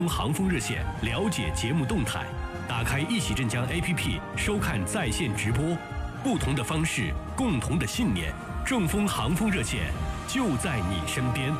航风热线，了解节目动态。打开一起镇江 APP， 收看在线直播。不同的方式，共同的信念。正风航风热线就在你身边。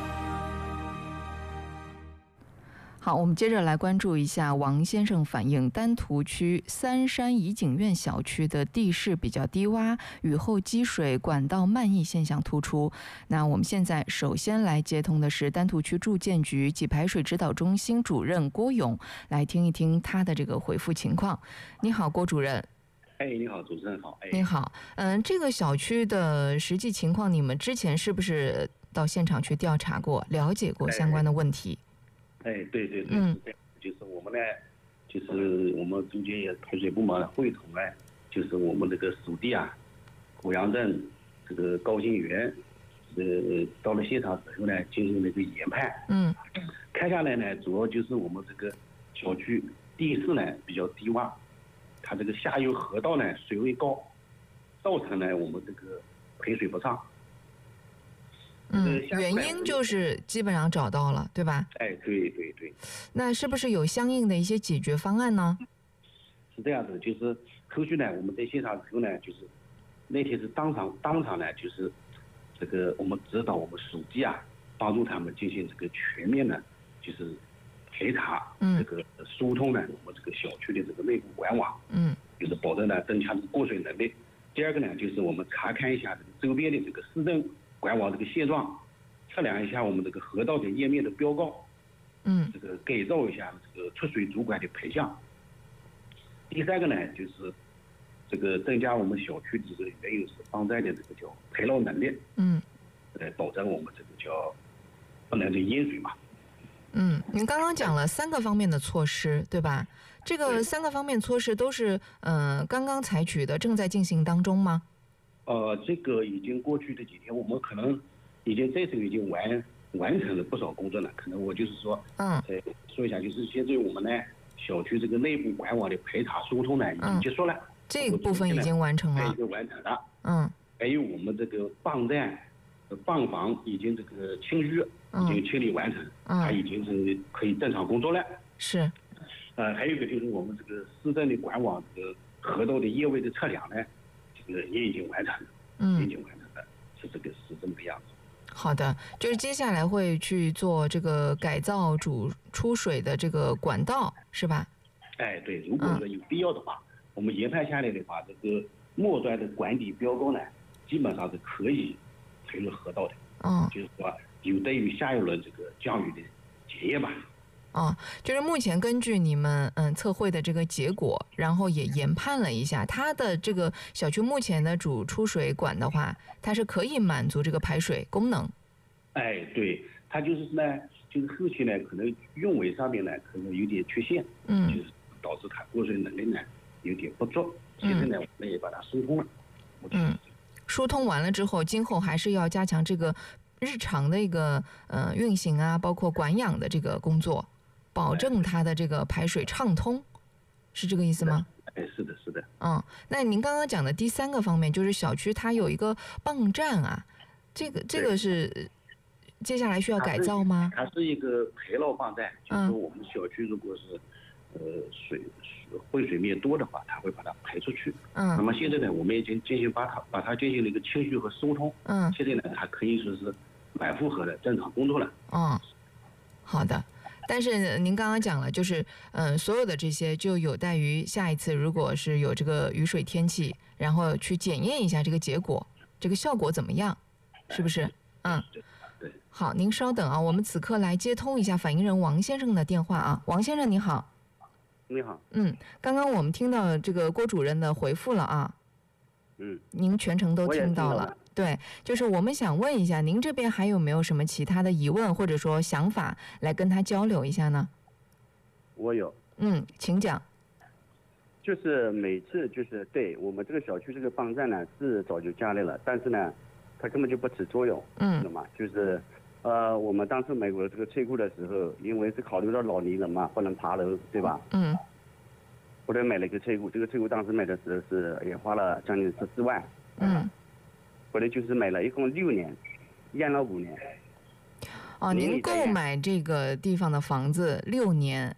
好，我们接着来关注一下王先生反映，丹徒区三山怡景苑小区的地势比较低洼，雨后积水管道漫溢现象突出。那我们现在首先来接通的是丹徒区住建局及排水指导中心主任郭勇，来听一听他的这个回复情况。你好，郭主任。 你好，主持人好。 你好，这个小区的实际情况，你们之前是不是到现场去调查过、了解过相关的问题？ 对，就是我们呢，就是我们中间也排水部门会同呢，就是我们这个属地啊，古阳镇这个高新园，到了现场之后呢，进行那个研判。看下来呢，主要就是我们这个小区地势呢比较低洼，它这个下游河道呢水位高，造成呢我们这个排水不畅。 原因就是基本上找到了，对吧？ 对。 那是不是有相应的一些解决方案呢？ 是这样子，就是后续呢，我们在现场之后呢，就是那天是当场呢，就是这个我们指导我们属地啊，帮助他们进行这个全面的，就是排查这个疏通呢我们这个小区的这个内部管网，就是保证呢增强这个过水能力。第二个呢，就是我们查看一下这个周边的这个市政管网这个现状，测量一下我们这个河道的页面的标高，这个改造一下这个出水主管的排向。第三个呢，就是这个增加我们小区的这个原有防灾的这个叫排涝能力，来保证我们这个叫不能这淹水嘛。 您刚刚讲了3个方面的措施，对吧？这个3个方面措施都是刚刚采取的，正在进行当中吗？ 这个已经过去的几天，我们可能已经这时候已经完成了不少工作了。可能我就是说，说一下，就是现在我们呢小区这个内部管网的排查疏通呢已经结束了， 这个部分已经完成了， 已经完成了。还有我们这个泵站、泵房已经这个清淤已经清理完成，它已经是可以正常工作了。 是。 还有一个就是我们这个市政的管网这个河道的液位的测量呢，这个也已经完成了，是这么个样子。 好的，就是接下来会去做这个改造主出水的这个管道，是吧？ 对，如果说有必要的话，我们研判下来的话，这个末端的管底标高呢，基本上是可以排入河道的。就是说有待于下一轮这个降雨的检验吧。 就是目前根据你们测绘的这个结果，然后也研判了一下，它的这个小区目前的主出水管的话，它是可以满足这个排水功能。 对，它就是呢，就是后期呢，可能用尾上面呢可能有点缺陷，就是导致它过水能力呢有点不足。现在呢，我们也把它疏通了。 疏通完了之后，今后还是要加强这个日常的一个运行啊，包括管养的这个工作，保证它的这个排水畅通，是这个意思吗？ 是的。 那您刚刚讲的第3个方面，就是小区它有一个泵站啊，这个是接下来需要改造吗？ 它是一个排涝泵站，就是说我们小区如果是汇水面多的话，它会把它排出去。那么现在呢，我们已经进行把它进行了一个清淤和疏通。现在呢，它可以说是满负荷的正常工作了。 好的。但是您刚刚讲了，就是所有的这些就有待于下一次，如果是有这个雨水天气，然后去检验一下这个结果，这个效果怎么样，是不是？ 对。 好，您稍等啊，我们此刻来接通一下反映人王先生的电话啊。王先生你好。 你好。 刚刚我们听到这个郭主任的回复了啊。您全程都听到了。对，就是我们想问一下，您这边还有没有什么其他的疑问或者说想法来跟他交流一下呢？ 我有。 请讲。 就是每次就是对我们这个小区这个泵站呢是早就加来了，但是呢它根本就不起作用。知道吗？就是我们当初买过这个车库的时候，因为是考虑到老年人嘛，不能爬楼，对吧？后来买了一个车库，这个车库当时买的时候是也花了将近14万。后来就是买了一共6年，验了5年。 您购买这个地方的房子6年，